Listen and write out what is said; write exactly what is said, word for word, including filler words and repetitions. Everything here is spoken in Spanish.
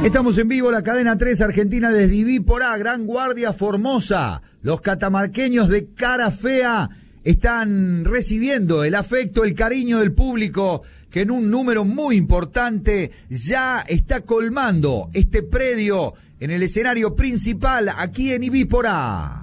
Estamos en vivo, la cadena tres Argentina desde Ibípora, Gran Guardia, Formosa. Los catamarqueños de cara fea están recibiendo el afecto, el cariño del público, que en un número muy importante ya está colmando este predio en el escenario principal aquí en Ibípora.